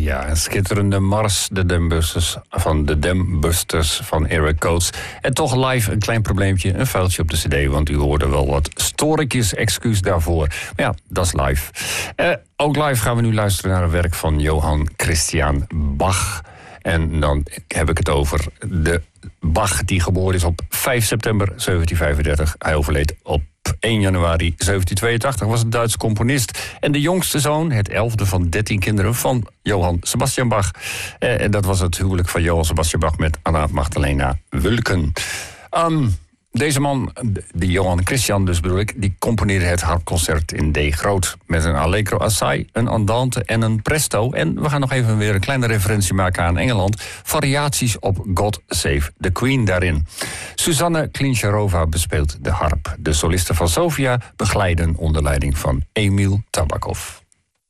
Ja, een schitterende mars, de Dambusters van Eric Coates. En toch live een klein probleempje, een foutje op de cd, want u hoorde wel wat storikjes, excuus daarvoor. Maar ja, dat is live. Ook live gaan we nu luisteren naar een werk van Johann Christian Bach. En dan heb ik het over de Bach die geboren is op 5 september 1735. Hij overleed op 1 januari 1782, was een Duitse componist. En de jongste zoon, het 11e van 13 kinderen van Johann Sebastian Bach. En dat was het huwelijk van Johann Sebastian Bach met Anna Magdalena Wulken. Deze man, die Johann Christian dus bedoel ik, die componeerde het harpconcert in D groot. Met een allegro assai, een andante en een presto. En we gaan nog even weer een kleine referentie maken aan Engeland. Variaties op God Save the Queen daarin. Susanne Klincharova bespeelt de harp. De solisten van Sofia begeleiden onder leiding van Emil Tabakov.